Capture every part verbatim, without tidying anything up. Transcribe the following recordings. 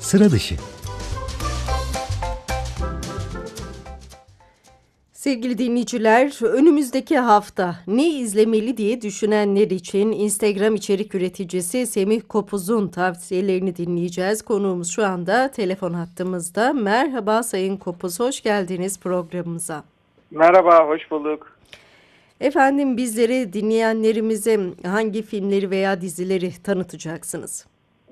Sıra dışı. Sevgili dinleyiciler, önümüzdeki hafta ne izlemeli diye düşünenler için Instagram içerik üreticisi Semih Kopuz'un tavsiyelerini dinleyeceğiz. Konuğumuz şu anda telefon hattımızda. Merhaba Sayın Kopuz, hoş geldiniz programımıza. Merhaba, hoş bulduk. Efendim, bizlere, dinleyenlerimize hangi filmleri veya dizileri tanıtacaksınız?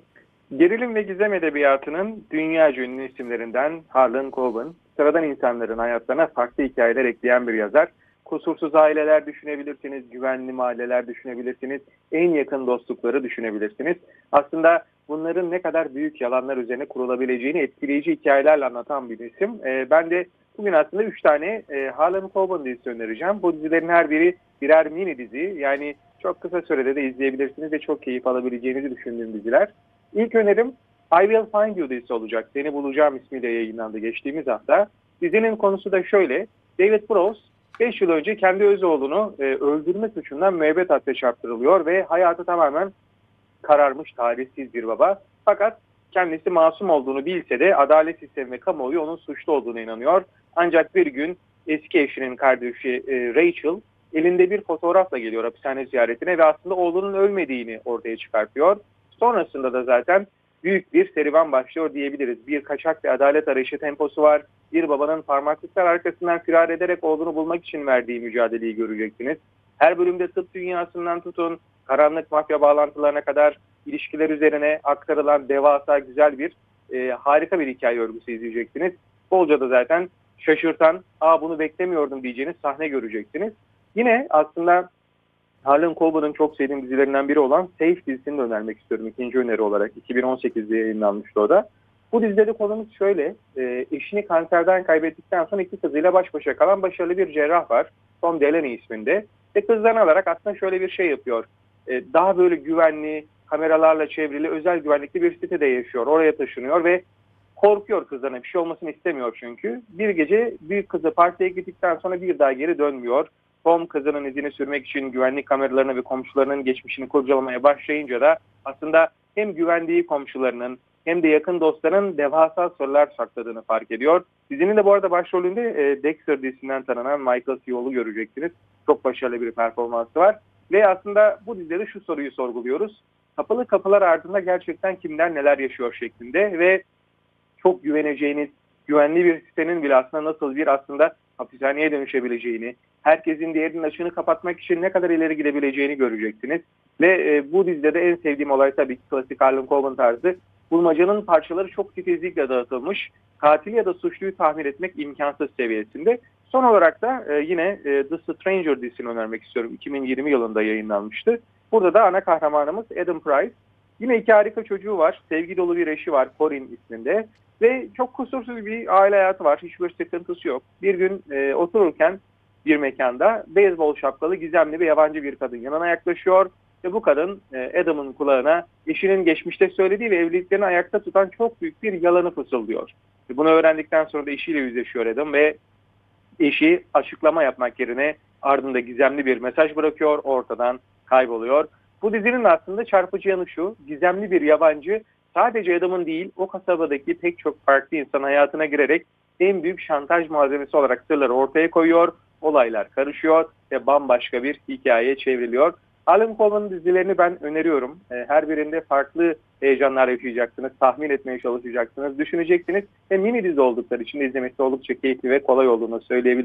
Gerilim ve gizem edebiyatının dünyaca ünlü isimlerinden Harlan Coben, sıradan insanların hayatlarına farklı hikayeler ekleyen bir yazar. Kusursuz aileler düşünebilirsiniz, güvenli mahalleler düşünebilirsiniz, en yakın dostlukları düşünebilirsiniz. Aslında bunların ne kadar büyük yalanlar üzerine kurulabileceğini etkileyici hikayelerle anlatan bir isim. Ee, ben de bugün aslında üç tane e, Harlan Coben dizisi önereceğim. Bu dizilerin her biri birer mini dizi. Yani çok kısa sürede de izleyebilirsiniz ve çok keyif alabileceğinizi düşündüğüm diziler. İlk önerim I Will Find You dizisi olacak. Seni Bulacağım ismiyle yayınlandı geçtiğimiz hafta. Dizinin konusu da şöyle. David Prowse beş yıl önce kendi öz oğlunu e, öldürme suçundan müebbet hapse çarptırılıyor ve hayatı tamamen kararmış, talihsiz bir baba. Fakat kendisi masum olduğunu bilse de adalet sistemi ve kamuoyu onun suçlu olduğuna inanıyor. Ancak bir gün eski eşinin kardeşi e, Rachel elinde bir fotoğrafla geliyor hapishane ziyaretine ve aslında oğlunun ölmediğini ortaya çıkartıyor. Sonrasında da zaten büyük bir serüven başlıyor diyebiliriz. Bir kaçak ve adalet arayışı temposu var. Bir babanın parmaklıklar arkasından firar ederek oğlunu bulmak için verdiği mücadeleyi göreceksiniz. Her bölümde tıp dünyasından tutun, karanlık mafya bağlantılarına kadar ilişkiler üzerine aktarılan devasa güzel bir, e, harika bir hikaye örgüsü izleyeceksiniz. Bolca da zaten şaşırtan, aa bunu beklemiyordum diyeceğiniz sahne göreceksiniz. Yine aslında Harlan Coben'ın çok sevdiğim dizilerinden biri olan Safe dizisini de önermek istiyorum ikinci öneri olarak. iki bin on sekizde yayınlanmıştı o da. Bu dizide de konumuz şöyle. E, eşini kanserden kaybettikten sonra iki kızıyla baş başa kalan başarılı bir cerrah var. Tom Delaney isminde. Ve kızlarını alarak aslında şöyle bir şey yapıyor. E, daha böyle güvenli, kameralarla çevrili, özel güvenlikli bir sitede yaşıyor. Oraya taşınıyor ve korkuyor kızlarına. Bir şey olmasını istemiyor çünkü. Bir gece büyük kızı partiye gittikten sonra bir daha geri dönmüyor. Tom kızının izini sürmek için güvenlik kameralarını ve komşularının geçmişini kurcalamaya başlayınca da aslında hem güvendiği komşularının hem de yakın dostlarının devasa sorular sakladığını fark ediyor. Dizinin de bu arada başrolünde e, Dexter dizisinden tanınan Michael C. Hall'u göreceksiniz. Çok başarılı bir performansı var. Ve aslında bu dizide de şu soruyu sorguluyoruz. Kapalı kapılar ardında gerçekten kimler neler yaşıyor şeklinde ve çok güveneceğiniz, güvenli bir sitenin bile aslında nasıl bir aslında hapishaneye dönüşebileceğini, herkesin diğerinin açığını kapatmak için ne kadar ileri gidebileceğini göreceksiniz. Ve e, bu dizide de en sevdiğim olay tabii ki klasik Harlan Coben tarzı. Bulmacanın parçaları çok titizlikle dağıtılmış. Katili ya da suçluyu tahmin etmek imkansız seviyesinde. Son olarak da e, yine e, The Stranger dizisini önermek istiyorum. iki bin yirmi yılında yayınlanmıştı. Burada da ana kahramanımız Adam Price. Yine iki harika çocuğu var. Sevgi dolu bir eşi var Corinne isminde. Ve çok kusursuz bir aile hayatı var. Hiçbir sıkıntısı yok. Bir gün e, otururken bir mekanda beyzbol şapkalı gizemli ve yabancı bir kadın yanına yaklaşıyor. Ve bu kadın e, Adam'ın kulağına eşinin geçmişte söylediği ve evliliklerini ayakta tutan çok büyük bir yalanı fısıldıyor. Ve bunu öğrendikten sonra da eşiyle yüzleşiyor Adam ve eşi açıklama yapmak yerine ardında gizemli bir mesaj bırakıyor, ortadan kayboluyor. Bu dizinin aslında çarpıcı yanı şu, gizemli bir yabancı sadece Adam'ın değil o kasabadaki pek çok farklı insan hayatına girerek en büyük şantaj malzemesi olarak sırları ortaya koyuyor, olaylar karışıyor ve bambaşka bir hikayeye çevriliyor. Harlan Coben'ın dizilerini ben öneriyorum. Her birinde farklı heyecanlar yaşayacaksınız, tahmin etmeye çalışacaksınız, düşüneceksiniz ve mini dizi oldukları için de izlemesi oldukça keyifli ve kolay olduğunu söyleyebilirim.